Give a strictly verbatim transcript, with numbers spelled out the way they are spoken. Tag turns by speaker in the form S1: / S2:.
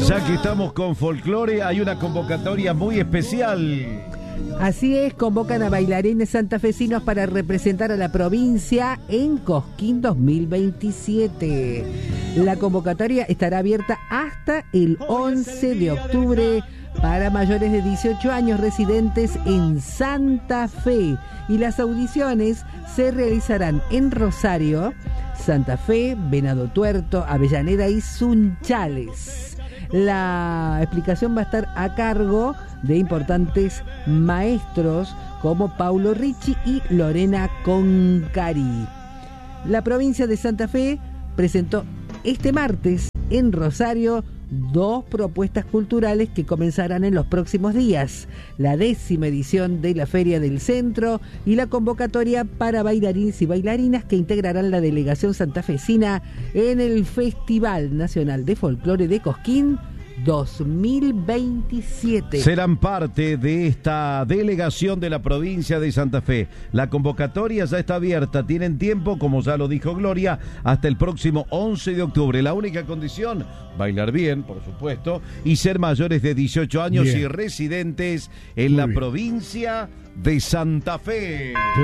S1: Ya que estamos con folclore, hay una convocatoria muy especial.
S2: Así es, convocan a bailarines santafesinos para representar a la provincia en Cosquín dos mil veintisiete. La convocatoria estará abierta hasta el once de octubre para mayores de dieciocho años residentes en Santa Fe, y las audiciones se realizarán en Rosario, Santa Fe, Venado Tuerto, Avellaneda y Sunchales. La explicación va a estar a cargo de importantes maestros como Paulo Ricci y Lorena Concari. La provincia de Santa Fe presentó este martes en Rosario dos propuestas culturales que comenzarán en los próximos días: la décima edición de la Feria del Centro y la convocatoria para bailarines y bailarinas que integrarán la delegación santafesina en el Festival Nacional de Folclore de Cosquín dos mil veintisiete.
S1: Serán parte de esta delegación de la provincia de Santa Fe. La convocatoria ya está abierta, tienen tiempo, como ya lo dijo Gloria, hasta el próximo once de octubre. La única condición, bailar bien, por supuesto, y ser mayores de dieciocho años bien, y residentes en Muy la bien. provincia de Santa Fe.